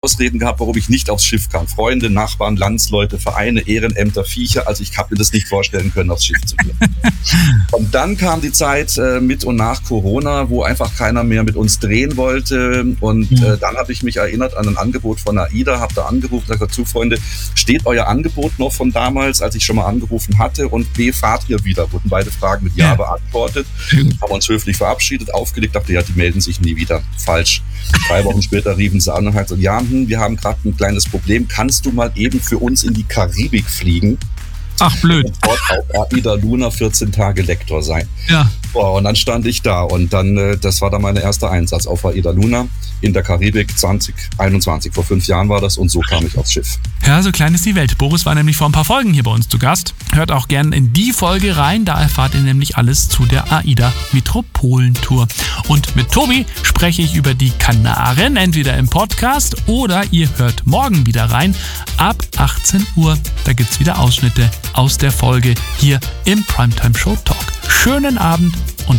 Ausreden gehabt, warum ich nicht aufs Schiff kam. Freunde, Nachbarn, Landsleute, Vereine, Ehrenämter, Viecher. Also ich habe mir das nicht vorstellen können, aufs Schiff zu gehen. Und dann kam die Zeit mit und nach Corona, wo einfach keiner mehr mit uns drehen wollte. Und dann habe ich mich erinnert an ein Angebot von AIDA, habe da angerufen, gesagt dazu, Freunde, steht euer Angebot noch von damals, als ich schon mal angerufen hatte? Und B, fahrt ihr wieder? Wurden beide Fragen mit Ja beantwortet. Haben uns höflich verabschiedet, aufgelegt, dachte, ja, die melden sich nie wieder. Falsch. 3 Wochen später riefen sie an und sagten, ja, wir haben gerade ein kleines Problem. Kannst du mal eben für uns in die Karibik fliegen? Ach, blöd. Und dort auf AIDA Luna 14 Tage Lektor sein. Ja. Boah, und dann stand ich da und dann, das war dann mein erster Einsatz auf AIDA Luna in der Karibik 2021. Vor 5 Jahren war das und so kam ich aufs Schiff. Ja, so klein ist die Welt. Boris war nämlich vor ein paar Folgen hier bei uns zu Gast. Hört auch gern in die Folge rein, da erfahrt ihr nämlich alles zu der AIDA Metropolentour. Und mit Tobi spreche ich über die Kanaren, entweder im Podcast oder ihr hört morgen wieder rein ab 18 Uhr. Da gibt's wieder Ausschnitte aus der Folge hier im Primetime Show Talk. Schönen Abend